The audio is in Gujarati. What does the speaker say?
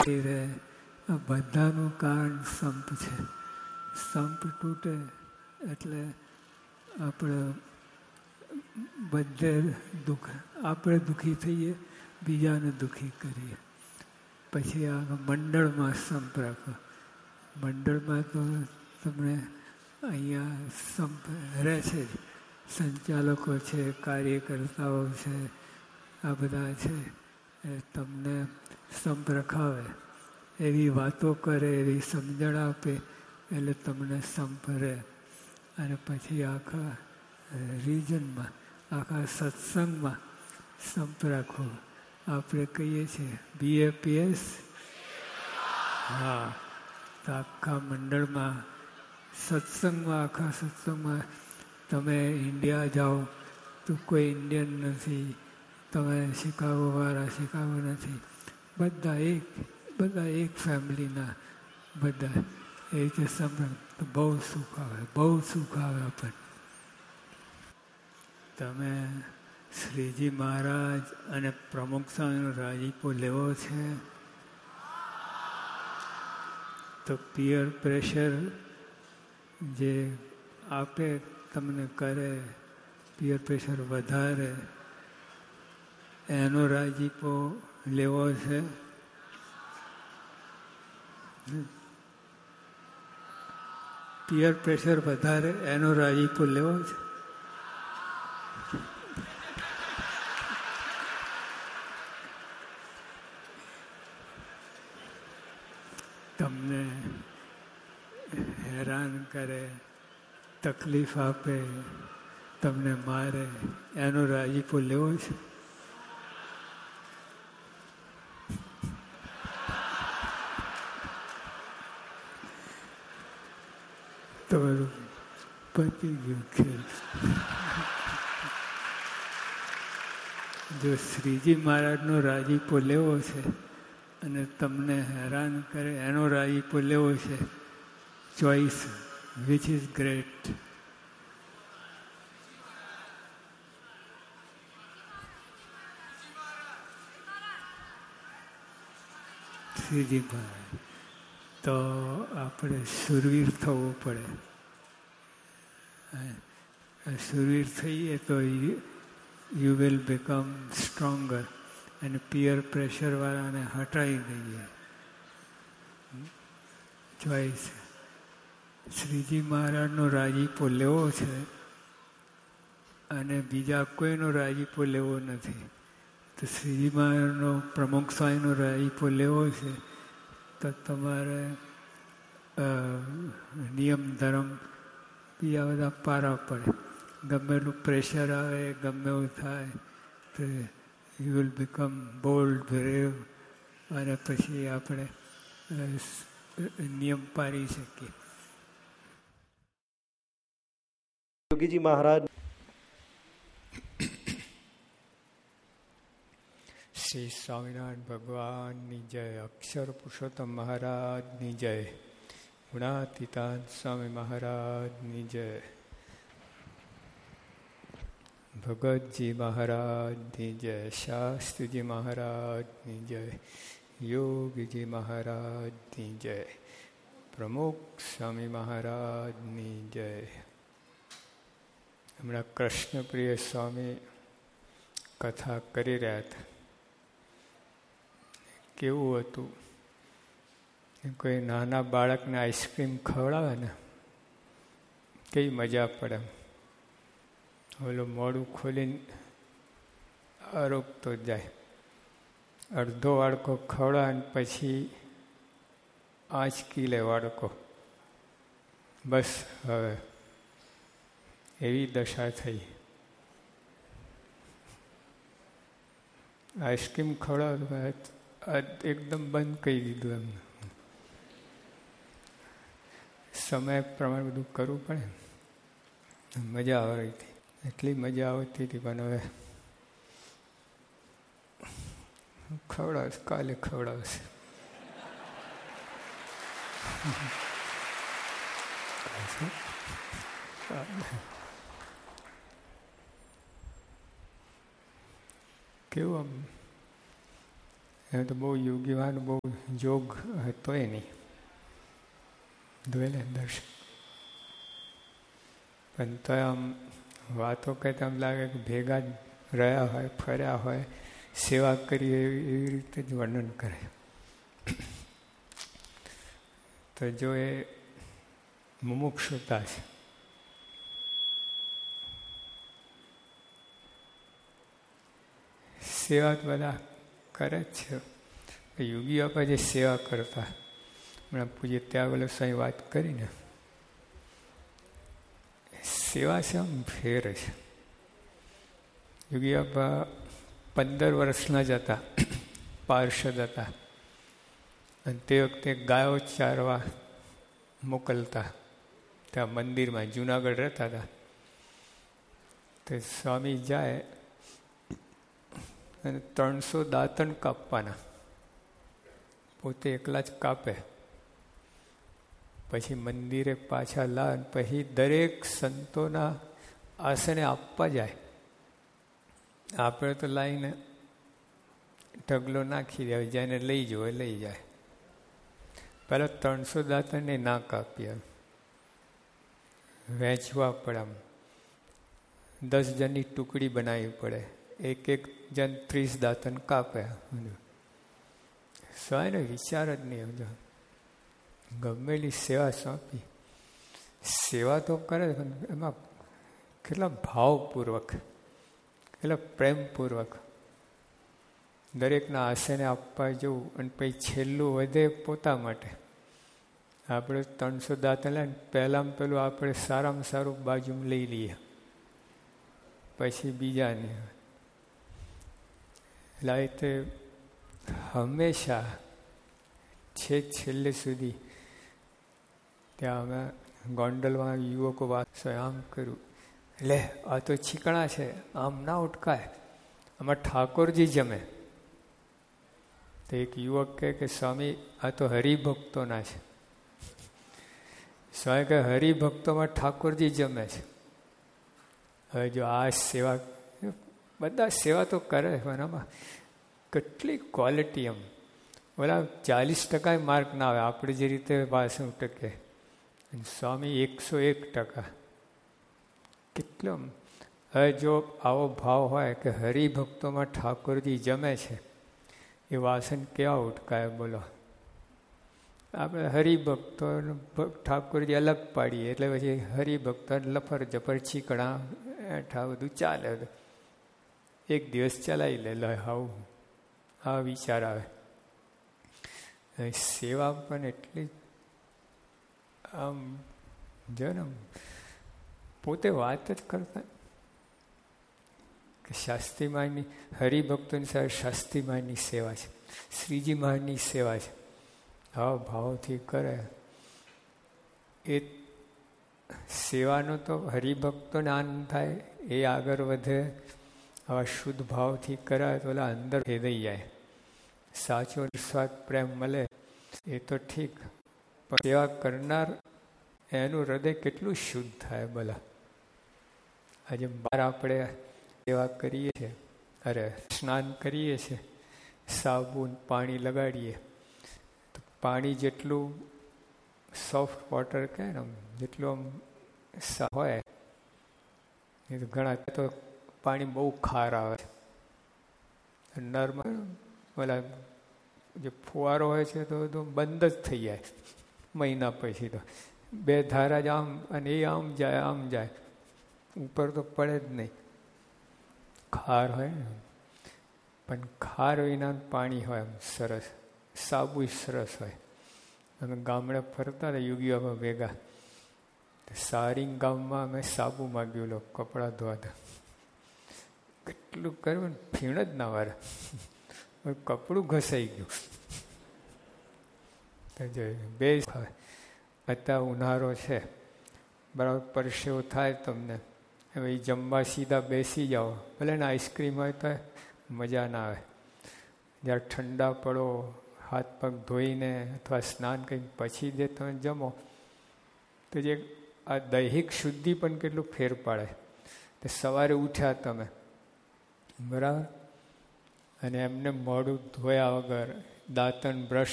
રહે. આ બધાનું કારણ સંપ છે. સંપ તૂટે એટલે આપણે બધે દુઃખ, આપણે દુઃખી થઈએ, બીજાને દુઃખી કરીએ. પછી આ મંડળમાં સંપ રાખો. મંડળમાં તો તમને અહીંયા સંપ રહે છે જ. સંચાલકો છે, કાર્યકર્તાઓ છે, આ બધા છે. તમને સંપ રખાવે, એવી વાતો કરે, એવી સમજણ આપે, એટલે તમને સંપ રહે. અને પછી આખા રિજનમાં, આખા સત્સંગમાં સંપ રાખો. આપણે કહીએ છીએ BAPS. હા, તો આખા મંડળમાં, સત્સંગમાં, આખા સત્સંગમાં તમે ઇન્ડિયા જાઓ તો કોઈ ઇન્ડિયન નથી, તમે શિકાગોવાળા શિકાગો નથી, બધા એક ફેમિલીના બધા. એ રીતે સંભળાય તો બહુ સુખ આવે, બહુ સુખ આવે આપણને. તમે શ્રીજી મહારાજ અને પ્રમુખ સ્વામીનો રાજીપો લેવો છે તો પિયર પ્રેશર જે આપે, તમને કરે, પિયર પ્રેશર વધારે, એનો રાજીપો લેવો છે. પિયર પ્રેશર વધારે, એનો રાજીપો લેવો છે. તમને હેરાન કરે, તકલીફ આપે, તમને મારે, એનો રાજીપો લેવો છે. તમારું પતી ગયું ખેલ. જો શ્રીજી મહારાજનો રાજીપો લેવો છે અને તમને હેરાન કરે એનો રાજીપો લેવો છે, choice which is great. Shriji મહારાજ. તો આપણે શુરવીર થવું પડે. શુરવીર થઈએ તો યુ વિલ બીકમ સ્ટ્રોંગર. અને પિયર પ્રેશરવાળાને હટાવી દઈએ. ચોઈસ. શ્રીજી મહારાજનો રાજીપો લેવો છે અને બીજા કોઈનો રાજીપો લેવો નથી. તો શ્રીજી મહારાજનો, પ્રમુખ સ્વામીનો રાજીપો લેવો છે તો તમારે નિયમ ધર્મ બીજા બધા પારા પડે. ગમે એટલું પ્રેશર આવે, ગમે એવું થાય તો you will become bold, brave, અને પછી આપણે નિયમ પાડી શકીએ. યોગીજી મહારાજ. શ્રી સ્વામિનારાયણ ભગવાનની જય. અક્ષર પુરુષોત્તમ મહારાજની જય. ગુણાતીતાન સ્વામી મહારાજની જય. ભગતજી મહારાજની જય. શાસ્ત્રીજી મહારાજની જય. યોગીજી મહારાજની જય. પ્રમુખ સ્વામી મહારાજની જય. હમણાં કૃષ્ણપ્રિય સ્વામી કથા કરી રહ્યા હતા. કેવું હતું, કોઈ નાના બાળકને આઈસ્ક્રીમ ખવડાવે ને કેવી મજા પડે. ઓલું મોઢું ખોલીને આરોગતો જાય. અડધો વાડકો ખવડાવે ને પછી આંચકી લે વાડકો. બસ હવે એવી દશા થઈ. આઈસ્ક્રીમ ખવડાવે એકદમ બંધ કરી દીધું એમને. સમય પ્રમાણે બધું કરવું પડે. મજા આવી હતી, એટલી મજા આવતી હતી. પણ હવે ખવડાવશે, કાલે ખવડાવશે. કેવું આમ એમ તો બહુ યોગીવાન બહુ જોગ હતો એ નહીં, ધોયેલે દર્શન. પણ તો આમ વાતો કહેતા આમ લાગે કે ભેગા જ રહ્યા હોય, ફર્યા હોય, સેવા કરી એવી રીતે જ વર્ણન કરે. તો જો એ મુમુક્ષુતા છે. સેવા બધા કરે જ છે. યોગી બાપા જે સેવા કરતા, હમણાં પૂજ્ય ત્યાગલો સાંઈ વાત કરીને, સેવા છે આમ ફેર છે. યોગી બાપા 15 વર્ષના જ હતા, પાર્ષદ હતા, અને તે વખતે ગાયો ચારવા મોકલતા ત્યાં મંદિરમાં, જુનાગઢ રહેતા હતા. તો સ્વામી જાય અને 300 દાંતણ કાપવાના, પોતે એકલા જ કાપે, પછી મંદિરે પાછા લાવે, પછી દરેક સંતોના આસને આપવા જાય. આપણે તો લાવીને ઢગલો નાખી દે, જેને લઈ જવો લઈ જાય. પહેલાં 300 દાંતણને ના કાપીએ, વહેંચવા પડે. આમ 10 જણની ટુકડી બનાવવી પડે, એક જણ 30 દાંતણ કાપે. સ્વાયનો વિચાર જ નહીં. સમજો, ગમેલી સેવા સોંપી, સેવા તો કરે, એમાં કેટલા ભાવપૂર્વક, કેટલા પ્રેમપૂર્વક દરેકના આસને આપવા જવું. અને પછી છેલ્લું વધે પોતા માટે. આપણે 300 દાંતણ લઈને પહેલાં પેલું આપણે સારામાં સારું બાજુમાં લઈ લઈએ, પછી બીજાને. એટલે આ રીતે હંમેશા છેલ્લે સુધી ત્યાં અમે ગોંડલમાં યુવકો વાત આમ કર્યું, લે આ તો છીકણા છે, આમ ના ઉટકાય, આમાં ઠાકોરજી જમે. તો એક યુવક કહે કે સ્વામી આ તો હરિભક્તોના છે. સ્વામી કહે હરિભક્તોમાં ઠાકોરજી જમે છે. હવે જો આ સેવા, બધા સેવા તો કરે, પણ આમાં કેટલી ક્વોલિટી. એમ ઓલા 40% માર્ક ના આવે, આપણે જે રીતે 62%, સ્વામી 101%. કેટલો! હવે જો આવો ભાવ હોય કે હરિભક્તોમાં ઠાકોરજી જમે છે, એ વાસન કેવા ઉઠકાય બોલો. આપણે હરિભક્તો ઠાકોરજી અલગ પાડીએ, એટલે પછી હરિભક્તો લફર જફર છીકણા એઠા બધું ચાલે. એક દિવસ ચલાવી લે, આવું આ વિચાર આવે. સેવા પણ એટલી આમ જો ને, પોતે વાત જ કરતા કે શાસ્ત્રી મહારાજની, હરિભક્તોની સાથે શાસ્ત્રી મહારાજની સેવા છે, શ્રીજી મહારાજની સેવા છે. આવા ભાવથી કરે એ સેવાનો તો હરિભક્તોને આનંદ થાય, એ આગળ વધે. આવા શુદ્ધ ભાવથી કરાય તો ઓલા અંદર ભેદાઈ જાય, સાચો નિસ્વાર્થ પ્રેમ મળે એ તો ઠીક, પણ સેવા કરનાર એનું હૃદય કેટલું શુદ્ધ થાય બોલા. આજે બહાર આપણે સેવા કરીએ છીએ, અરે સ્નાન કરીએ છીએ, સાબુન પાણી લગાડીએ, તો પાણી જેટલું સોફ્ટ વોટર કહે ને, જેટલું આમ હોય એ તો ઘણા તો પાણી બહુ ખાર આવે છે. નરમાં ઓલા જે ફુવારો હોય છે તો બંધ જ થઈ જાય મહિના પછી. તો 2 ધારા જ આમ, અને એ આમ જાય આમ જાય, ઉપર તો પડે જ નહીં. ખાર હોય ને, પણ ખાર વિના પાણી હોય એમ સરસ, સાબુ સરસ હોય. અમે ગામડે ફરતા હતા યુગીઓમાં ભેગા, સારિંગ ગામમાં અમે સાબુ માગ્યું, લો કપડાં ધોવાતા. કેટલું કર્યું ને, ફીણ જ ના વારે, કપડું ઘસાઈ ગયું. બે અત્યારે ઉનાળો છે, બરાબર પરસેવો થાય તમને, હવે જમવા સીધા બેસી જાઓ, ભલે ને આઈસ્ક્રીમ હોય તો મજા ના આવે. જ્યારે ઠંડા પડો, હાથ પગ ધોઈને અથવા સ્નાન કરીને પછી જે તમે જમો, તો જે આ દૈહિક શુદ્ધિ પણ કેટલું ફેર પાડે. તો સવારે ઉઠ્યા તમે, બરાબર, અને એમને મોઢું ધોયા વગર દાંતણ બ્રશ